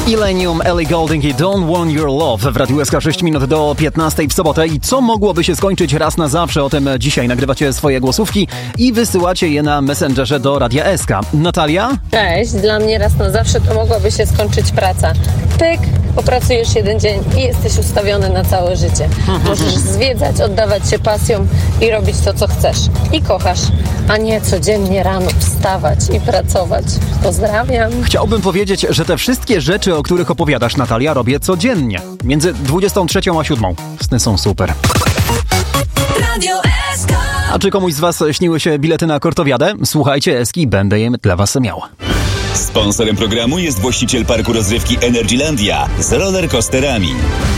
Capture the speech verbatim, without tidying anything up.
Illenium, Ellie Goulding i Don't Want Your Love w Radiu S K, sześć minut do piętnastej w sobotę. I co mogłoby się skończyć raz na zawsze? O tym dzisiaj. Nagrywacie swoje głosówki i wysyłacie je na Messengerze do Radia S K. Natalia? Cześć, dla mnie raz na zawsze to mogłaby się skończyć praca. Pyk, popracujesz jeden dzień i jesteś ustawiony na całe życie. Możesz zwiedzać, oddawać się pasjom i robić to, co chcesz. I kochasz, a nie codziennie rano wstawać i pracować. Pozdrawiam. Chciałbym powiedzieć, że te wszystkie rzeczy, o których opowiadasz, Natalia, robię codziennie. Między dwudziestą trzecią a siódmą. Sny są super. Radio S K. A czy komuś z was śniły się bilety na Kortowiadę? Słuchajcie Eski, będę je dla was miał. Sponsorem programu jest właściciel parku rozrywki Energylandia z rollercoasterami.